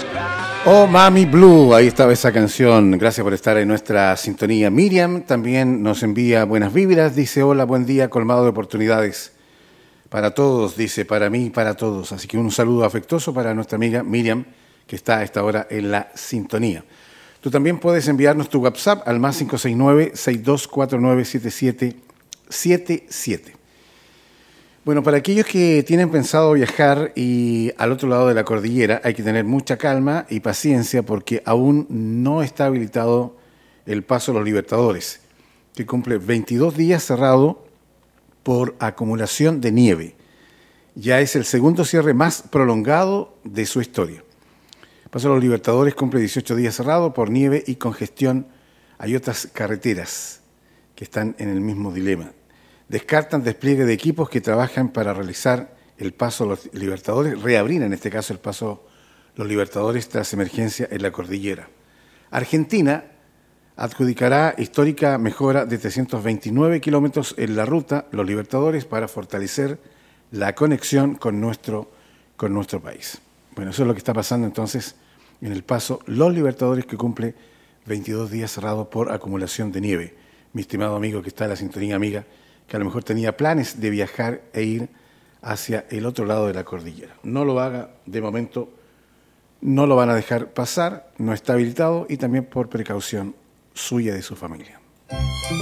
Oh, Mami Blue, ahí estaba esa canción. Gracias por estar en nuestra sintonía. Miriam también nos envía buenas vibras. Dice, hola, buen día, colmado de oportunidades. Para todos, dice, para mí y para todos. Así que un saludo afectuoso para nuestra amiga Miriam, que está a esta hora en la sintonía. Tú también puedes enviarnos tu WhatsApp al más 569-6249-7777. Bueno, para aquellos que tienen pensado viajar y al otro lado de la cordillera hay que tener mucha calma y paciencia porque aún no está habilitado el Paso de los Libertadores, que cumple 22 días cerrado por acumulación de nieve. Ya es el segundo cierre más prolongado de su historia. El Paso de los Libertadores cumple 18 días cerrado por nieve y congestión. Hay otras carreteras que están en el mismo dilema. Descartan despliegue de equipos que trabajan para realizar el Paso de los Libertadores, reabrir en este caso el Paso de los Libertadores tras emergencia en la cordillera. Argentina adjudicará histórica mejora de 329 kilómetros en la ruta Los Libertadores para fortalecer la conexión con nuestro país. Bueno, eso es lo que está pasando entonces en el Paso Los Libertadores, que cumple 22 días cerrado por acumulación de nieve. Mi estimado amigo que está en la sintonía, amiga, que a lo mejor tenía planes de viajar e ir hacia el otro lado de la cordillera. No lo haga de momento, no lo van a dejar pasar, no está habilitado y también por precaución suya y de su familia.